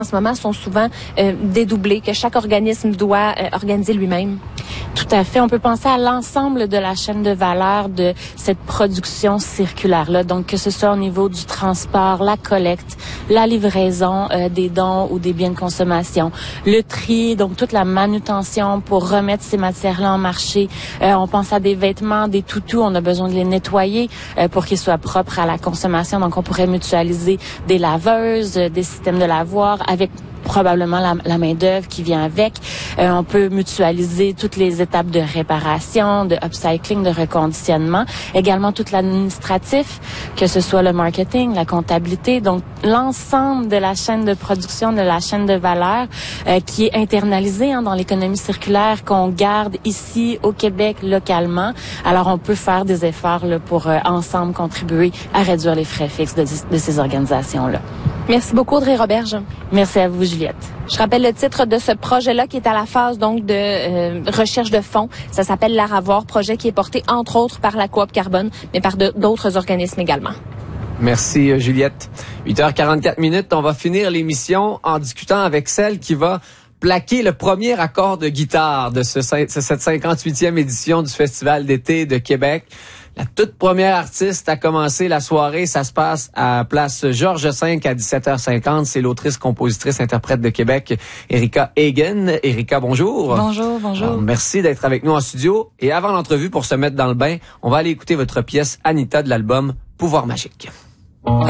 en ce moment sont souvent dédoublés, que chaque organisme doit organiser lui-même? Tout à fait. On peut penser à l'ensemble de la chaîne de valeur de cette production circulaire-là. Donc, que ce soit au niveau du transport, la collecte, la livraison des dons ou des biens de consommation, le tri, donc toute la manutention pour remettre ces matières-là en marché. On pense à des vêtements, des toutous. On a besoin de les nettoyer pour qu'ils soient propres à la consommation. Donc, on pourrait mutualiser des laveuses, des systèmes de lavoir avec probablement la main-d'œuvre qui vient avec. On peut mutualiser toutes les étapes de réparation, de upcycling, de reconditionnement. Également tout l'administratif, que ce soit le marketing, la comptabilité. Donc, l'ensemble de la chaîne de production, de la chaîne de valeur qui est internalisée dans l'économie circulaire, qu'on garde ici au Québec localement. Alors, on peut faire des efforts là, pour ensemble contribuer à réduire les frais fixes de ces organisations-là. Merci beaucoup, Audrey Roberge. Merci à vous, Juliette. Je rappelle le titre de ce projet-là qui est à la phase donc de recherche de fonds. Ça s'appelle l'Aravoir, projet qui est porté entre autres par la Coop Carbone, mais par d'autres organismes également. Merci, Juliette. 8h44, on va finir l'émission en discutant avec celle qui va plaquer le premier accord de guitare de cette 58e édition du Festival d'été de Québec. La toute première artiste à commencer la soirée, ça se passe à Place Georges V à 17h50. C'est l'autrice, compositrice, interprète de Québec, Erika Hagen. Erika, bonjour. Bonjour. Alors, merci d'être avec nous en studio. Et avant l'entrevue, pour se mettre dans le bain, on va aller écouter votre pièce Anita de l'album Pouvoir magique.